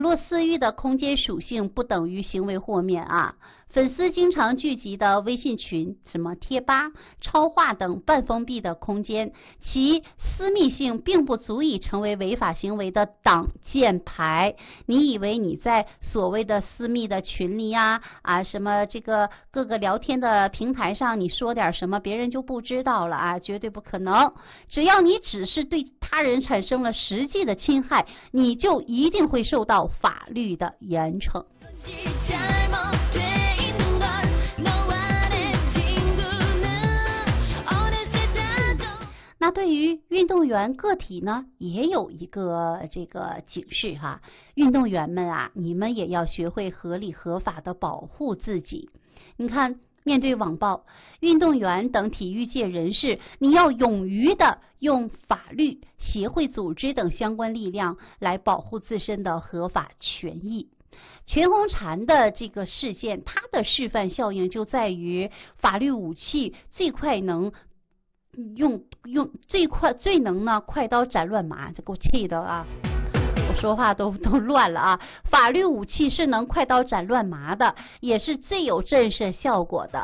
落私域的空间属性不等于行为豁免啊。粉丝经常聚集的微信群、什么贴吧、超话等半封闭的空间，其私密性并不足以成为违法行为的挡箭牌。你以为你在所谓的私密的群里呀、什么这个各个聊天的平台上，你说点什么别人就不知道了啊？绝对不可能。只要你只是对他人产生了实际的侵害，你就一定会受到法律的严惩。那对于运动员个体呢，也有一个这个警示哈，运动员们啊，你们也要学会合理合法的保护自己。你看，面对网暴，运动员等体育界人士，你要勇于的用法律、协会组织等相关力量来保护自身的合法权益。全红婵的这个事件，它的示范效应就在于法律武器最快能用最能呢快刀斩乱麻，这给我气的啊！我说话都乱了啊！法律武器是能快刀斩乱麻的，也是最有震慑效果的。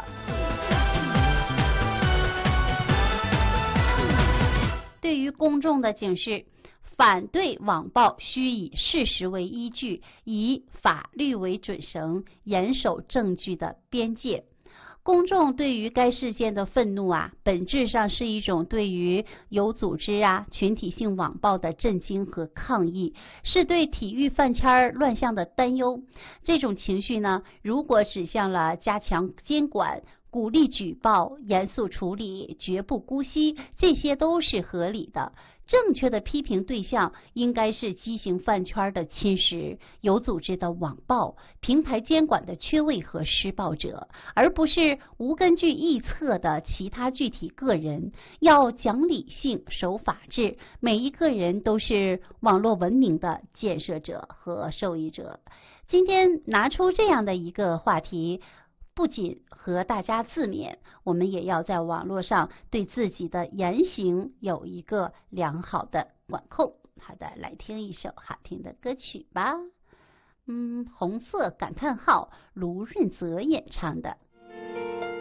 对于公众的警示，反对网暴需以事实为依据，以法律为准绳，严守证据的边界。公众对于该事件的愤怒啊，本质上是一种对于有组织群体性网暴的震惊和抗议，是对体育饭圈乱象的担忧。这种情绪呢，如果指向了加强监管、鼓励举报、严肃处理、绝不姑息，这些都是合理的。正确的批评对象应该是畸形饭圈的侵蚀、有组织的网暴、平台监管的缺位和施暴者，而不是无根据臆测的其他具体个人。要讲理性、守法治，每一个人都是网络文明的建设者和受益者。今天拿出这样的一个话题，不仅和大家自勉，我们也要在网络上对自己的言行有一个良好的管控。好的，来听一首好听的歌曲吧。红色感叹号，卢润泽演唱的。